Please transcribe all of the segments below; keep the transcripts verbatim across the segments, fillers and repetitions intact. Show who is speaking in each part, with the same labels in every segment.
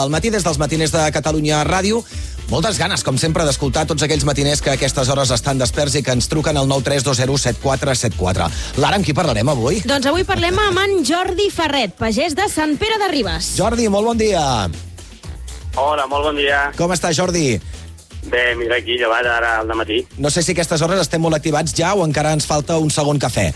Speaker 1: Al matí des dels matiners de Catalunya Ràdio, moltes ganes, com sempre, d'escoltar tots aquells matiners que a aquestes hores estan desperts i que ens truquen al nou tres dos zero set quatre set quatre. Lara, amb qui parlarem avui?
Speaker 2: Doncs avui parlem amb en Jordi Ferret, pagès de Sant Pere de Ribes.
Speaker 1: Jordi, molt bon dia.
Speaker 3: Hola, molt bon dia.
Speaker 1: Com està, Jordi?
Speaker 3: Bé, mira aquí, llevat ara al dematí.
Speaker 1: No sé si a aquestes hores estem molt activats ja o encara ens falta un segon cafè.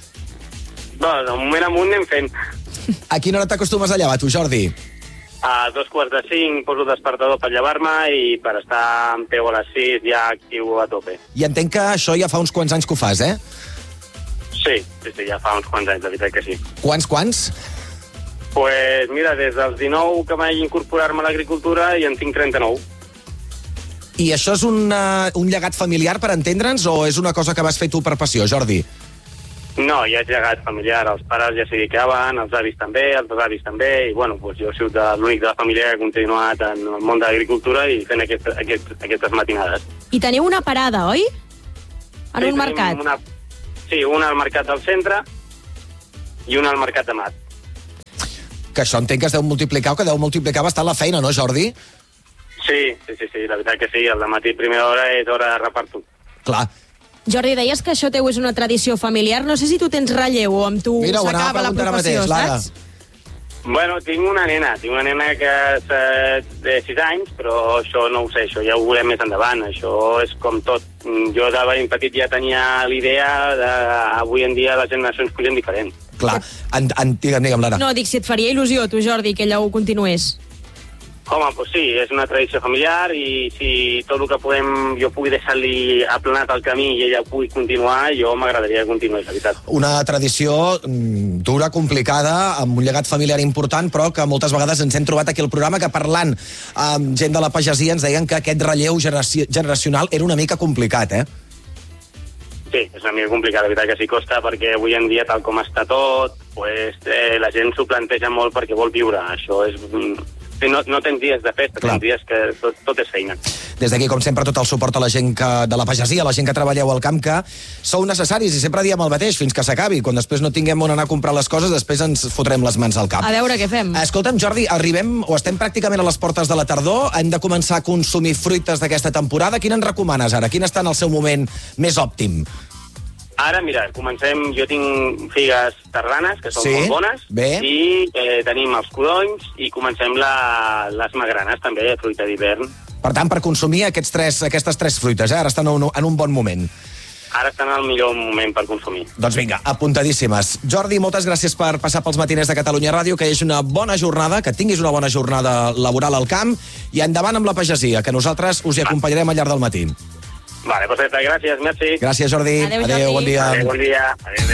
Speaker 3: Bé, de moment amunt anem fent.
Speaker 1: A quina hora t'acostumes a llevar, tu, Jordi?
Speaker 3: A dos quarts de cinc poso despertador per llevar-me i per estar en peu a les sis ja actiu a tope.
Speaker 1: I entenc que això ja fa uns quants anys que ho fas, eh?
Speaker 3: Sí, sí, sí, ja fa uns quants anys, la veritat que sí.
Speaker 1: Quants, quants?
Speaker 3: Pues mira, des dels dinou que vaig incorporar-me a l'agricultura i en tinc trenta-nou.
Speaker 1: I això és un, uh, un llegat familiar, per entendre'ns, o és una cosa que vas fer tu per passió, Jordi?
Speaker 3: No, ja és llegat familiar. Els pares ja s'hi dedicaven, els avis també, els dos avis també, i bueno, pues jo he sigut l'únic de la família que ha continuat en el món de l'agricultura i fent aquest, aquest, aquestes matinades.
Speaker 2: I teniu una parada, oi? En
Speaker 3: sí,
Speaker 2: un mercat.
Speaker 3: Una, sí, una al mercat del centre i una al mercat de Mat.
Speaker 1: Que això entenc que es deu multiplicar o que deu multiplicar bastant la feina, no, Jordi?
Speaker 3: Sí, sí, sí, sí, la veritat que sí. El dematí primera hora és hora de reparto.
Speaker 1: Clar.
Speaker 2: Jordi, deies que això teu és una tradició familiar. No sé si tu tens relleu o amb tu s'acaba la professió, saps?
Speaker 3: Bueno, tinc una nena. Tinc una nena que és de sis anys, però això no ho sé, això ja ho veurem més endavant. Això és com tot. Jo de ben petit ja tenia l'idea de... Avui en dia les generacions pugen diferent.
Speaker 1: Clar. En, en, digue'm, digue'm, Lara.
Speaker 2: No, dic, si et faria il·lusió, tu, Jordi, que ella ho continués.
Speaker 3: Home, doncs sí, és una tradició familiar i si tot el que podem, jo pugui deixar-li aplanat el camí i ella pugui continuar, jo m'agradaria que continués, la veritat.
Speaker 1: Una tradició mm, dura, complicada, amb un llegat familiar important, però que moltes vegades ens hem trobat aquí al programa que parlant amb gent de la pagesia ens deien que aquest relleu generaci generacional era una mica complicat, eh?
Speaker 3: Sí, és una mica complicat, la veritat que sí costa, perquè avui en dia, tal com està tot, pues, eh, la gent s'ho planteja molt perquè vol viure. Això és... Sí, no, no tens dies de festa,
Speaker 1: Clar.
Speaker 3: tens dies que tot, tot és feina.
Speaker 1: Des d'aquí, com sempre, tot el suport a la gent que, de la pagesia, a la gent que treballeu al camp, que sou necessaris, i sempre diem el mateix, fins que s'acabi. Quan després no tinguem on anar a comprar les coses, després ens fotrem les mans al cap.
Speaker 2: A veure què fem.
Speaker 1: Escolta'm, Jordi, arribem, o estem pràcticament a les portes de la tardor, hem de començar a consumir fruites d'aquesta temporada. Quina ens recomanes ara? Quin està en el seu moment més òptim?
Speaker 3: Ara, mira, comencem... Jo tinc figues tardanes, que són
Speaker 1: sí?
Speaker 3: molt bones,
Speaker 1: Bé.
Speaker 3: i eh, tenim els codonys, i comencem la, les magranes, també, fruita d'hivern.
Speaker 1: Per tant, per consumir aquests tres, aquestes tres fruites, eh? Ara estan en un, en un bon moment.
Speaker 3: Ara estan al millor moment per consumir.
Speaker 1: Doncs vinga, apuntadíssimes. Jordi, moltes gràcies per passar pels matiners de Catalunya Ràdio, que hi hagi una bona jornada, que tinguis una bona jornada laboral al camp, i endavant amb la pagesia, que nosaltres us hi acompanyarem al llarg del matí.
Speaker 3: Vale, perfecte, gràcies, merci.
Speaker 1: Gràcies, Jordi.
Speaker 2: Adéu,
Speaker 1: Adéu,
Speaker 2: Jordi.
Speaker 1: bon dia.
Speaker 3: Adéu, bon dia. Adéu, adéu.